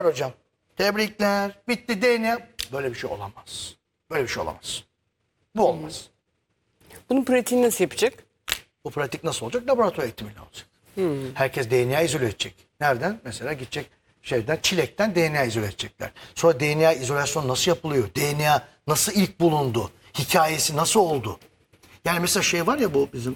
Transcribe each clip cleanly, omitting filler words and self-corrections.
hocam. Tebrikler. Bitti DNA. Böyle bir şey olamaz. Böyle bir şey olamaz. Bu olmaz. Bunun pratiğini nasıl yapacak? Bu pratik nasıl olacak? Laboratuvar eğitimiyle olacak. Herkes DNA izole edecek. Nereden? Mesela gidecek çilekten DNA izole edecekler. Sonra DNA izolasyon nasıl yapılıyor? DNA nasıl ilk bulundu? Hikayesi nasıl oldu? Yani mesela şey var ya bu bizim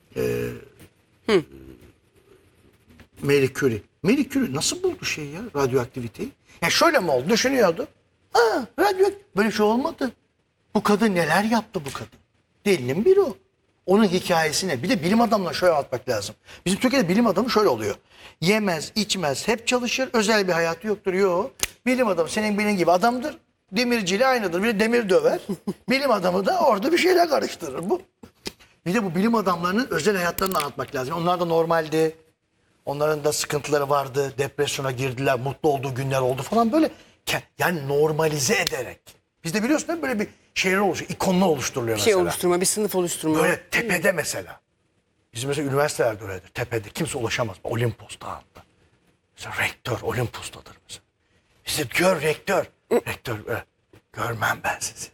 Marie Curie. Marie Curie nasıl buldu şeyi ya radyoaktiviteyi? Ya şöyle mi oldu? Düşünüyordu. Böyle şey olmadı. Bu kadın neler yaptı bu kadın? Delinin biri o. Onun hikayesine. Bir de bilim adamına şöyle anlatmak lazım. Bizim Türkiye'de bilim adamı şöyle oluyor. Yemez, içmez, hep çalışır. Özel bir hayatı yoktur. Yok. Bilim adamı senin benim gibi adamdır. Demirciyle aynıdır. Bir de demir döver. Bilim adamı da orada bir şeyler karıştırır. Bu. Bir de bu bilim adamlarının özel hayatlarını anlatmak lazım. Onlar da normaldi. Onların da sıkıntıları vardı. Depresyona girdiler. Mutlu olduğu günler oldu falan böyle. Yani normalize ederek. Bizde biliyorsun değil mi? Böyle bir şeyler oluşuyor. İkonlar oluşturuluyor Bir şey mesela. oluşturma, bir sınıf oluşturma. Böyle tepede mesela. Bizim mesela üniversitelerde öyledir. Tepede kimse ulaşamaz. Olimpos Dağı'nda. Mesela rektör Olimpos'tadır mesela. Bize gör rektör. Rektör görmem ben sizi.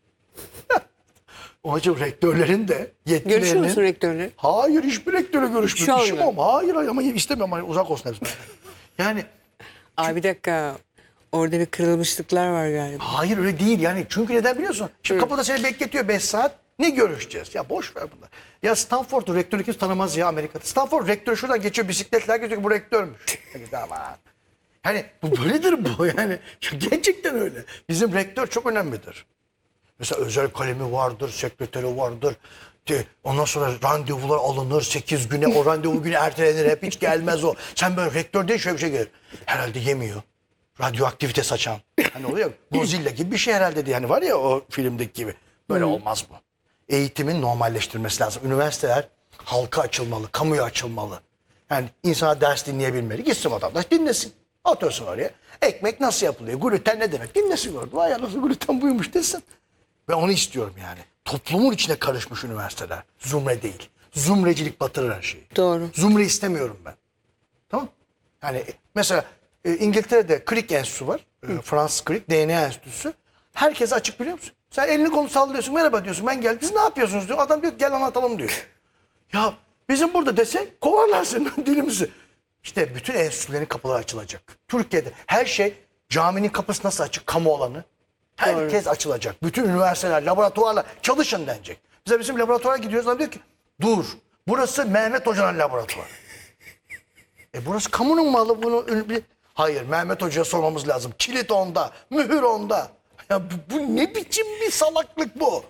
Onun için rektörlerin de yetkilerinin... Görüşüyor musun rektörle? Hayır hiçbir rektöre Şu görüşmüyorum. an İşim mı? ama hayır ama istemiyorum. Hani uzak olsun hepsinden. Yani Abi bir dakika. Orada bir kırılmışlıklar var galiba. hayır öyle değil yani. Çünkü neden biliyorsun? Şimdi kapıda seni bekletiyor 5 saat. Ne görüşeceğiz? Ya boş ver bunlar. Ya Stanford'u rektörü kimse tanımaz ya Amerika'da. Stanford rektörü şuradan geçiyor bisikletler geçiyor ki bu rektörmüş. Aman. Hani bu böyledir bu yani. Gerçekten öyle. Bizim rektör çok önemlidir. Mesela özel kalemi vardır, sekreteri vardır. Ondan sonra randevular alınır. 8 güne o randevu günü ertelenir. Hep hiç gelmez o. Sen böyle rektör değil şöyle bir şey gelir. Herhalde yemiyor. Radyoaktivite saçan. Hani oluyor ya, Godzilla gibi bir şey herhalde diye. Hani var ya o filmdeki gibi. Böyle olmaz bu. Eğitimin normalleştirmesi lazım. Üniversiteler halka açılmalı, kamuya açılmalı. Yani insana ders dinleyebilmeli. Gitsin vatandaş dinlesin. Otursun oraya. Ekmek nasıl yapılıyor? Gluten ne demek? Dinlesin orada. Vay nasıl gluten buymuş desin. Ben onu istiyorum yani. Toplumun içine karışmış üniversiteler. Zümre değil. Zümrecilik batırır her şeyi. Doğru. Zümre istemiyorum ben. Tamam. Yani mesela İngiltere'de Crick Enstitüsü var. Fransız Crick DNA Enstitüsü. Herkes açık biliyor musun? Sen elini kolunu sallıyorsun. Merhaba diyorsun. Ben geldim. Siz ne yapıyorsunuz diyor. Adam diyor gel anlatalım diyor. Ya bizim burada desek kovarlar senin dilimizi. İşte bütün enstitülerin kapıları açılacak. Türkiye'de her şey caminin kapısı nasıl açık? Kamu alanı. Herkes açılacak. Bütün üniversiteler, laboratuvarlar çalışın denecek. Bizim laboratuvara gidiyoruz. Adam diyor ki dur burası Mehmet Hoca'nın laboratuvarı. Burası kamunun malı. Hayır Mehmet Hoca'ya sormamız lazım. Kilit onda, mühür onda. Ya bu ne biçim bir salaklık bu?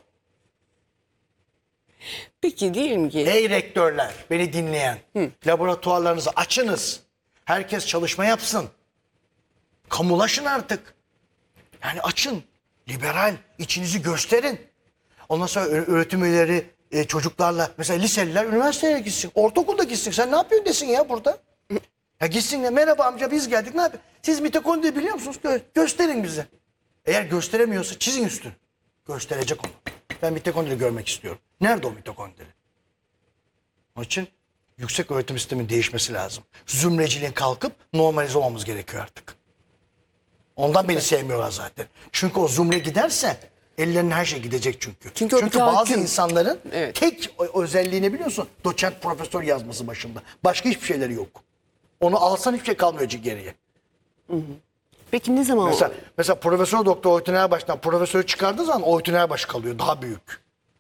Peki değil mi ki? Ey rektörler beni dinleyen laboratuvarlarınızı açınız. Herkes çalışma yapsın. Kamulaşın artık. Yani açın. Liberal içinizi gösterin. Ondan sonra öğretim üyeleri çocuklarla mesela liseliler üniversiteye gitsin. Ortaokulda gitsin. Sen ne yapıyorsun desin ya burada. Ya gitsin de merhaba amca biz geldik ne yapıyorsun? Siz mitokondri biliyor musunuz? Gösterin bize. Eğer gösteremiyorsa çizin üstünü. Gösterecek onu. Ben mitokondri görmek istiyorum. Nerede o mitokondri? Onun için yüksek öğretim sistemin değişmesi lazım. Zümreciliğin kalkıp normalize olmamız gerekiyor artık. Ondan beni sevmiyorlar zaten. Çünkü o zümre giderse ellerine her şey gidecek çünkü. Çünkü bazı tahakküm. insanların Evet. tek özelliğini biliyorsun. Doçent profesör yazması başında. Başka hiçbir şeyleri yok. Onu alsan hiçbir şey kalmıyor geriye. Peki ne zaman Mesela Profesör Doktor Oytun Erbaş'tan profesörü çıkardığı zaman Oytun Erbaş kalıyor. Daha büyük.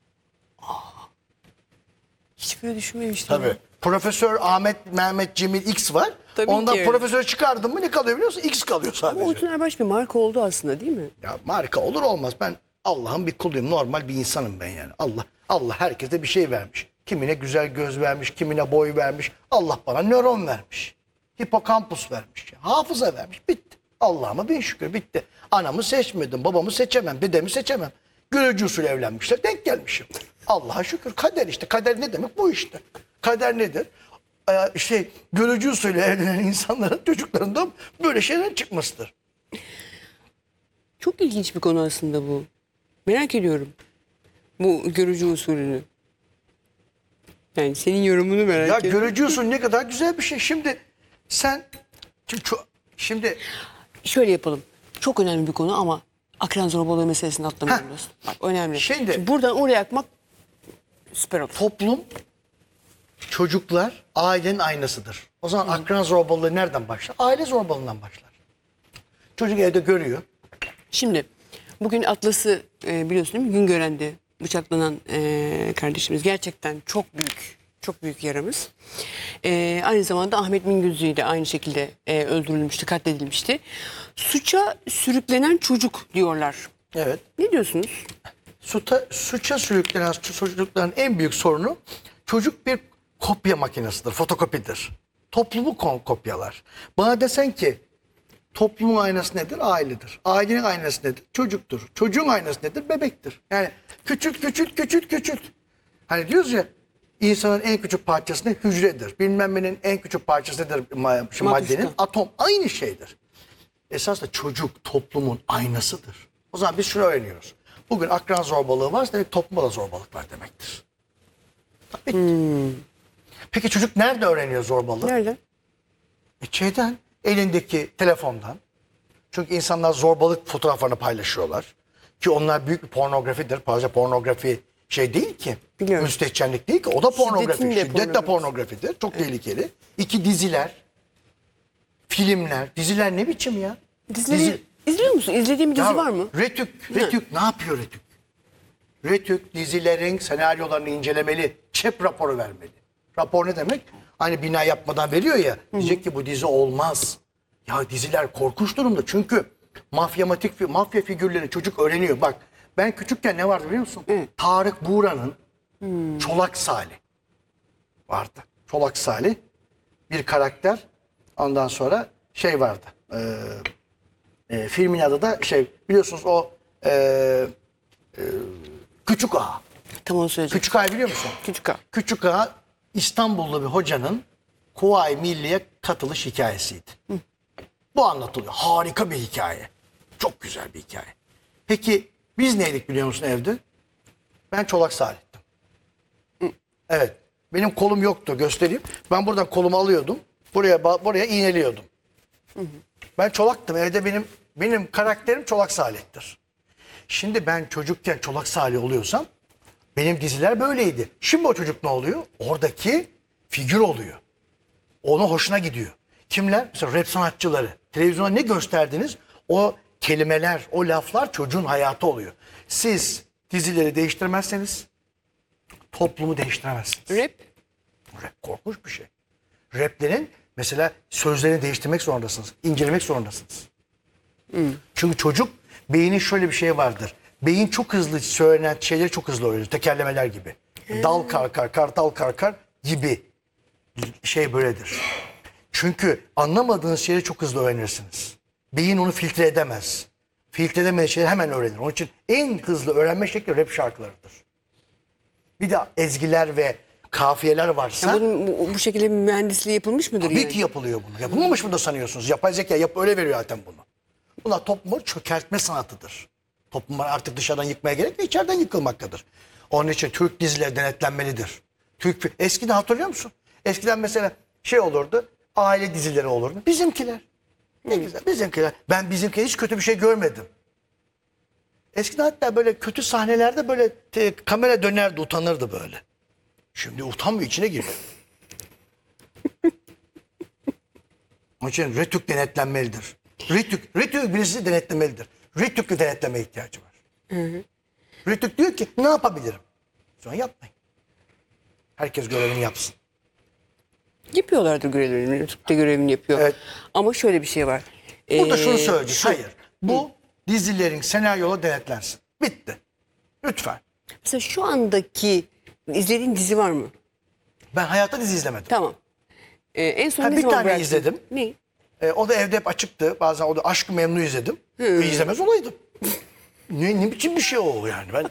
hiç böyle düşünmemiştim. Tabii. Profesör Ahmet Mehmet Cemil X var. Tabii Ondan ki. profesörü çıkardın mı ne kalıyor biliyor musun? X kalıyor sadece. Ama Oytun Erbaş bir marka oldu aslında değil mi? Ya marka olur olmaz. Ben Allah'ın bir kuluyum. Normal bir insanım ben yani. Allah herkese bir şey vermiş. Kimine güzel göz vermiş, kimine boy vermiş. Allah bana nöron vermiş. Hipokampus vermiş. Hafıza vermiş. Bitti. Allah'ıma bin şükür bitti. Anamı seçmedim, babamı seçemem, dedemi seçemem. Görücü usulü evlenmişler. Denk gelmişim. Allah'a şükür. Kader işte. Kader ne demek? Bu işte. Kader nedir? Görücü usulü evlenen insanların çocuklarından böyle şeyler çıkmasıdır. Çok ilginç bir konu aslında bu. Merak ediyorum. Bu görücü usulünü. Yani senin yorumunu merak Ya ediyorum. görücü usulü ne kadar güzel bir şey. Şimdi sen şimdi şöyle yapalım. Çok önemli bir konu ama akran zorbalığı meselesini atlamıyoruz. Bak önemli. Şimdi- buradan oraya akmak süper olur. Toplum, çocuklar ailenin aynasıdır. O zaman akran zorbalığı nereden başlar? Aile zorbalığından başlar. Çocuk evde görüyor. Şimdi bugün Atlas'ı biliyorsun değil mi? Güngören'de bıçaklanan kardeşimiz gerçekten çok büyük. Çok büyük yaramız. Aynı zamanda Ahmet Mingözü de aynı şekilde öldürülmüştü, katledilmişti. Suça sürüklenen çocuk diyorlar. Evet. Ne diyorsunuz? Suça sürüklenen çocukların en büyük sorunu çocuk bir kopya makinesidir, fotokopidir. Toplumu kopyalar. Bana desen ki toplumun aynası nedir? Ailedir. Ailenin aynası nedir? Çocuktur. Çocuğun aynası nedir? Bebektir. Yani küçült. Hani diyoruz ya insanın en küçük parçası ne? Hücredir. Bilmem nenin en küçük parçası nedir? Maddenin atom. Aynı şeydir. Esasında çocuk toplumun aynasıdır. O zaman biz şunu öğreniyoruz. Bugün akran zorbalığı varsa demek toplumda da zorbalık var demektir. Bitti. Peki çocuk nerede öğreniyor zorbalığı? Nerede? Şeyden, elindeki telefondan. Çünkü insanlar zorbalık fotoğraflarını paylaşıyorlar. Ki onlar büyük bir pornografidir. Sadece pornografi şey değil ki. Biliyorum. Müstehcenlik değil ki. O da pornografi. Şiddetin de Şiddet de pornografi. pornografidir. Çok tehlikeli. İki diziler, filmler. Diziler ne biçim ya? Dizileri izliyor musun? İzlediğin bir dizi Ya var mı? Retük ne yapıyor Retük? Retük dizilerin senaryolarını incelemeli, çep raporu vermeli. Rapor ne demek? Hani bina yapmadan veriyor ya, diyecek ki bu dizi olmaz. Ya diziler korkunç durumda çünkü mafya figürlerini çocuk öğreniyor. Bak ben küçükken ne vardı biliyor musun? Tarık Buğra'nın Çolak Salih vardı. Çolak Salih bir karakter. Ondan sonra şey vardı. Filmin adı da şey biliyorsunuz o Küçük Ağa. Tam onu söyleyeceğim. Küçük Ağa biliyor musun? Küçük Ağa. Küçük Ağa İstanbullu bir hocanın Kuvayi Milliye katılış hikayesiydi. Bu anlatılıyor. Harika bir hikaye. Çok güzel bir hikaye. Peki biz neydik biliyor musun evde? Ben Çolak Salih'tim. Evet. Benim kolum yoktu göstereyim. Ben buradan kolumu alıyordum. Buraya iğneliyordum. Ben Çolak'tım. Evde benim karakterim Çolak Salih'tir. Şimdi ben çocukken Çolak Salih oluyorsam benim diziler böyleydi. Şimdi o çocuk ne oluyor? Oradaki figür oluyor. Onun hoşuna gidiyor. Kimler? Mesela rap sanatçıları. Televizyonda ne gösterdiniz? O kelimeler, o laflar çocuğun hayatı oluyor. Siz dizileri değiştirmezseniz toplumu değiştiremezsiniz. Rap korkunç bir şey. Raplerin mesela sözlerini değiştirmek zorundasınız. İncelemek zorundasınız. Çünkü çocuk beynin şöyle bir şey vardır. Beyin çok hızlı söylenen şeyleri çok hızlı öğrenir. Tekerlemeler gibi. Dal karkar, kartal karkar gibi şey böyledir. Çünkü anlamadığınız şeyleri çok hızlı öğrenirsiniz. Beyin onu filtre edemez. Filtre edemediği şeyleri hemen öğrenir. Onun için en hızlı öğrenme şekli rap şarkılarıdır. Bir de ezgiler ve kafiyeler varsa... Ya bunun bu şekilde bir mühendisliği yapılmış mıdır Tabii yani? ki yapılıyor bunu. Yapılmamış mı da sanıyorsunuz? Yapay zeka öyle veriyor zaten bunu. Bunlar toplumu çökertme sanatıdır. Toplumları artık dışarıdan yıkmaya gerek ve içeriden yıkılmaktadır. Onun için Türk dizileri denetlenmelidir. Eskiden hatırlıyor musun? Eskiden mesela şey olurdu, aile dizileri olurdu. Bizimkiler. Ne güzel bizimkiler. Ben bizimkiler hiç kötü bir şey görmedim. Eskiden hatta böyle kötü sahnelerde böyle kamera dönerdi, utanırdı böyle. Şimdi utanmıyor, içine giriyor. Onun için Retük denetlenmelidir. Retük birisi denetlemelidir. Retük'ü denetleme ihtiyacı var. Retük diyor ki ne yapabilirim? Sonra yapmayın. Herkes görevini yapsın. Yapıyorlardır görevlerini. YouTube'da görevini yapıyor. Evet. Ama şöyle bir şey var. Burada şunu söyleyeceğiz. Hayır. Bu dizilerin senaryoları denetlensin. Bitti. Lütfen. Mesela şu andaki izlediğin dizi var mı? Ben hayatta dizi izlemedim. Tamam. En son Ha, ne bir zaman tane bıraktın? izledim. Ne? O da evde hep açıktı. Bazen o da Aşk-ı Memnu izledim. Ve izlemez olaydım. Ne biçim bir şey o yani. Ben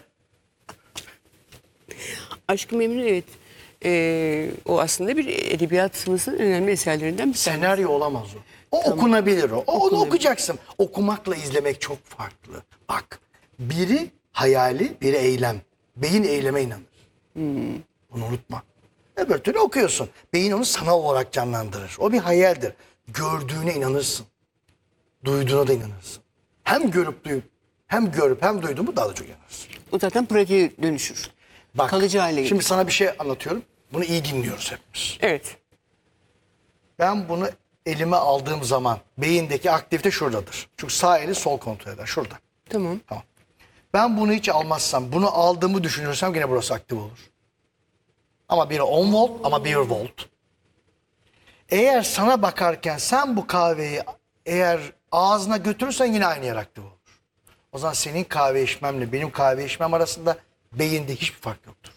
Aşk-ı Memnu evet. O aslında bir edebiyat sınıfının önemli eserlerinden bir tanesi. senaryo olamaz o. O okunabilir o. Onu okuyacaksın. Okumakla izlemek çok farklı. Bak biri hayali, biri eylem. Beyin eyleme inanır. Bunu unutma. Öbür türlü okuyorsun. Beyin onu sanal olarak canlandırır. O bir hayaldir. Gördüğüne inanırsın. duyduğuna da inanırsın. Hem görüp hem duyduğumu daha da çok inanırsın. O zaten pratiğe dönüşür. Bak, Kalıcı hale gelir. şimdi sana bir şey anlatıyorum. Bunu iyi dinliyoruz hepimiz. Evet. Ben bunu elime aldığım zaman beyindeki aktivite şuradadır. Çünkü sağ eli sol kontrol eder. Şurada. Tamam. Tamam. Ben bunu hiç almazsam, bunu aldığımı düşünürsem yine burası aktif olur. Ama biri 10 volt ama 1 volt. Eğer sana bakarken sen bu kahveyi eğer ağzına götürürsen yine aynı yer aktif olur. O zaman senin kahve içmemle benim kahve içmem arasında beyinde hiçbir fark yoktur.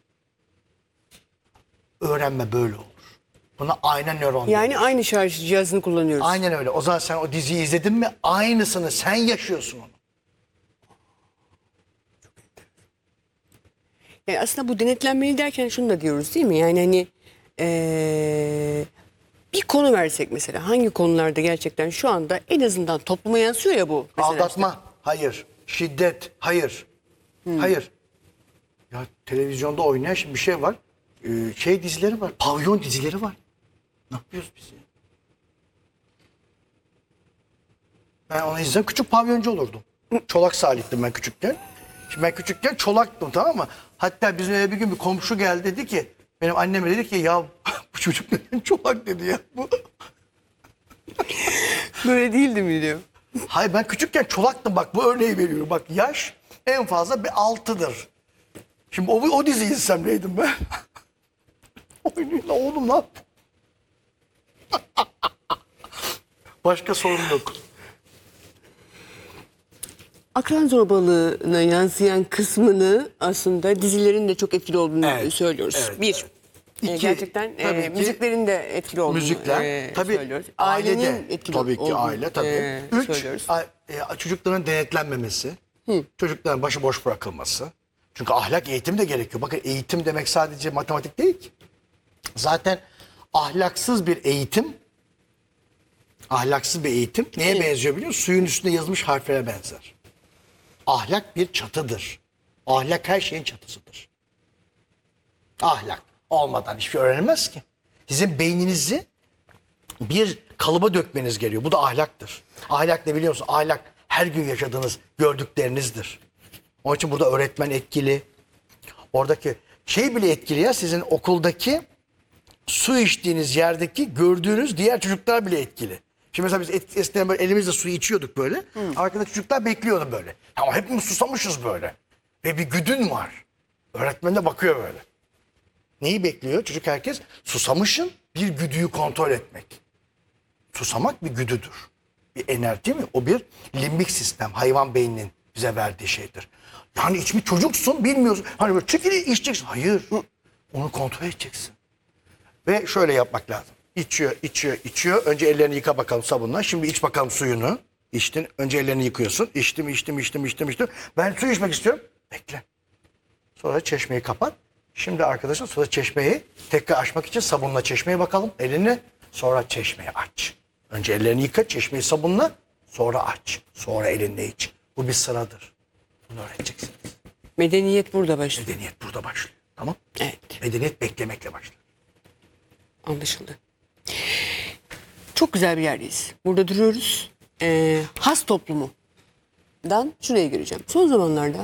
Öğrenme böyle olur. Buna ayna nöron Yani diyoruz. aynı şarj cihazını kullanıyoruz. Aynen öyle. O zaman sen o diziyi izledin mi aynısını sen yaşıyorsun onu. Yani aslında bu denetlenmeli derken şunu da diyoruz değil mi? Yani hani bir konu versek mesela hangi konularda gerçekten şu anda en azından topluma yansıyor ya bu. Mesela Aldatma, hayır. Şiddet, hayır. Hayır. Ya televizyonda oynayan şimdi bir şey var. Şey dizileri var. Pavyon dizileri var. Ne yapıyoruz biz ya? Ben onu izledim. Küçük pavyoncu olurdum. Çolak Salih'tim ben küçükken. Şimdi ben küçükken çolaktım, tamam mı? Hatta bizim eve bir gün bir komşu geldi, dedi ki, benim anneme dedi ki ya bu çocuk neden çolak dedi ya. Bu. Böyle değildi mi diyor. Hayır, ben küçükken çolaktım, bak bu örneği veriyorum. Bak yaş en fazla bir 6'dır. Şimdi o diziyi izlesem neydim ben? Oynayla oğlum lan. Başka sorun yok. Akran zorbalığına yansıyan kısmını aslında dizilerin de çok etkili olduğunu Evet, söylüyoruz. evet, Bir, İki, gerçekten tabii ki müziklerin de etkili olduğunu müzikler, tabii söylüyoruz. aile Ailenin de, etkili tabii ki olduğunu aile tabii. 3, söylüyoruz. çocukların denetlenmemesi, çocukların başıboş bırakılması. Çünkü ahlak eğitim de gerekiyor. Bakın eğitim demek sadece matematik değil ki. Zaten ahlaksız bir eğitim, neye benziyor biliyor musun? Suyun üstünde yazılmış harflere benzer. Ahlak bir çatıdır. Ahlak her şeyin çatısıdır. Ahlak olmadan hiçbir şey öğrenilmez ki. Sizin beyninizi bir kalıba dökmeniz gerekiyor. Bu da ahlaktır. Ahlak ne biliyor musun? Ahlak her gün yaşadığınız gördüklerinizdir. Onun için burada öğretmen etkili. Oradaki şey bile etkili ya, sizin okuldaki su içtiğiniz yerdeki gördüğünüz diğer çocuklar bile etkili. Şimdi mesela biz eskiden böyle elimizle suyu içiyorduk böyle. Arkada çocuklar bekliyordu böyle. Ama hepimiz susamışız böyle. Ve bir güdün var. Öğretmen de bakıyor böyle. Neyi bekliyor çocuk, herkes? Susamışın bir güdüyü kontrol etmek. Susamak bir güdüdür. Bir enerji mi? O bir limbik sistem. Hayvan beyninin bize verdiği şeydir. Yani içmiş çocuksun, bilmiyorsun. Hani böyle çekili içeceksin. Hayır. Onu kontrol edeceksin. Ve şöyle yapmak lazım. İçiyor. Önce ellerini yıka bakalım sabunla. Şimdi iç bakalım suyunu. İçtin. Önce ellerini yıkıyorsun. İçtim. Ben su içmek istiyorum. Bekle. Sonra çeşmeyi kapat. Şimdi arkadaşlar sonra çeşmeyi tekrar açmak için sabunla çeşmeye bakalım. Elini, sonra çeşmeyi aç. Önce ellerini yıka, çeşmeyi sabunla, sonra aç. Sonra elinle iç. Bu bir sıradır. Bunu öğreteceksiniz. Medeniyet burada başlıyor. Medeniyet burada başlıyor. Tamam? Evet, Medeniyet beklemekle başlıyor. anlaşıldı. Çok güzel bir yerdeyiz. Burada duruyoruz. Has toplumundan şuraya gireceğim. Son zamanlarda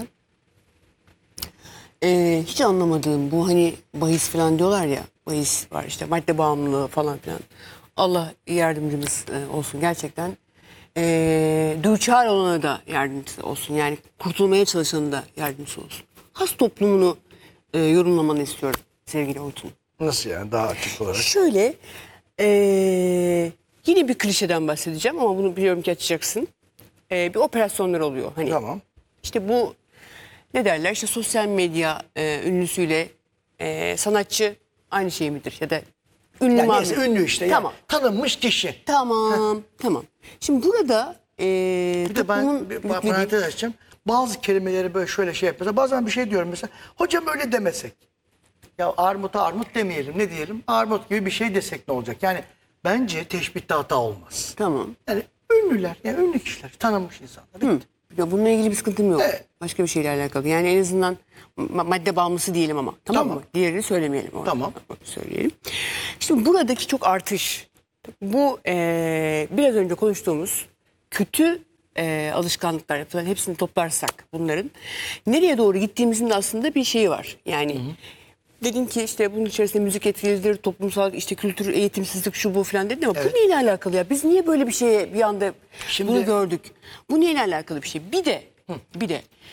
hiç anlamadığım bu hani bahis falan diyorlar ya, bahis var işte, madde bağımlılığı falan filan. Allah yardımcımız olsun gerçekten. Düçar olana da yardımcısı olsun, yani kurtulmaya çalışanı da yardımcısı olsun. Has toplumunu yorumlamanı istiyorum sevgili Orçun. Nasıl yani, daha açık olarak? Şöyle yine bir klişeden bahsedeceğim ama bunu biliyorum ki açacaksın. Bir operasyonlar oluyor. Hani Tamam. işte bu ne derler, işte sosyal medya ünlüsüyle sanatçı aynı şey midir ya da ünlü Yani mal neyse, mı? ünlü işte. Tamam. Yani tanınmış kişi. Tamam. Şimdi burada Bir de ben bir parantez açacağım. Bazı kelimeleri böyle şöyle şey yapıyorlar. Bazen bir şey diyorum mesela. Hocam öyle demesek. Ya armuta armut demeyelim. Ne diyelim? Armut gibi bir şey desek ne olacak? Yani bence teşbihte hata olmaz. Tamam. Yani ünlüler, yani ünlü kişiler, tanınmış insanlar. Bitti. Ya bununla ilgili bir sıkıntım yok. Evet. Başka bir şeyle alakalı. Yani en azından madde bağımlısı diyelim ama. Tamam Tamam. mı? Diğerini söylemeyelim. Orada. Tamam. Söyleyelim. Şimdi buradaki çok artış. Bu biraz önce konuştuğumuz kötü alışkanlıklar falan hepsini toplarsak bunların nereye doğru gittiğimizin de aslında bir şeyi var. Yani dedin ki işte bunun içerisinde müzik etkilidir, toplumsal işte kültür, eğitimsizlik şu bu falan dedin ama Evet. bu neyle alakalı ya? Biz niye böyle bir şeye bir anda Şimdi- bunu gördük? Bu neyle alakalı bir şey? Bir de